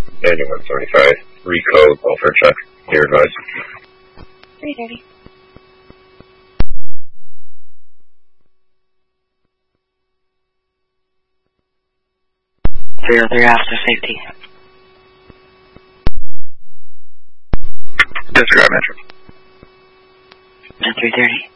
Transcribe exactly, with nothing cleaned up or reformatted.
Daniel one seventy-five, recode, welfare check, clear advice. three thirty. three oh three, officer safety. Disregard metric. three thirty.